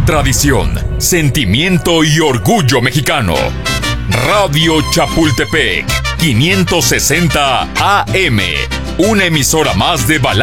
tradición, sentimiento y orgullo mexicano. Radio Chapultepec, 560 AM, una emisora más de Balance.